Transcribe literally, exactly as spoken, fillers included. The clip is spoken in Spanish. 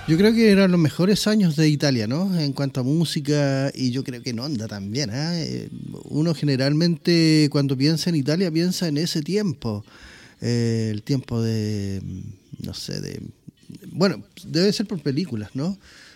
Yo creo que eran los mejores años de Italia, ¿no? En cuanto a música, y yo creo que en onda también, ¿ah? Eh, Uno generalmente cuando piensa en Italia piensa en ese tiempo, eh, el tiempo de, no sé, de... Bueno, debe ser por películas, ¿no?